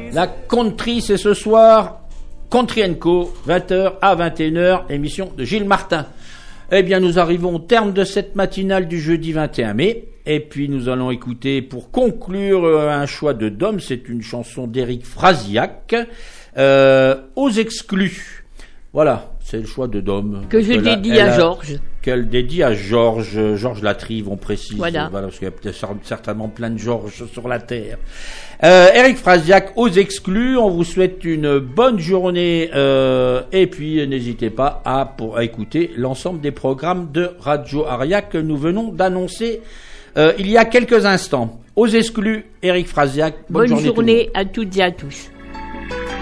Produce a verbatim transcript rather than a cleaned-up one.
La country, c'est ce soir, Country and Co, vingt heures à vingt et une heures, émission de Gilles Martin. Eh bien, nous arrivons au terme de cette matinale du jeudi vingt et un mai. Et puis, nous allons écouter, pour conclure, un choix de Dom. C'est une chanson d'Éric Frasiac, euh, Aux exclus. Voilà, c'est le choix de Dom. Que je dédie à Georges. Qu'elle dédie à Georges, Georges Latrive, on précise. Voilà. Voilà, parce qu'il y a peut-être certainement plein de Georges sur la terre. Euh, Éric Frasiac, Aux exclus. On vous souhaite une bonne journée euh, et puis n'hésitez pas à, pour, à écouter l'ensemble des programmes de Radio Aria que nous venons d'annoncer euh, il y a quelques instants. Aux exclus, Éric Frasiac. Bonne, bonne journée, journée à toutes et à tous.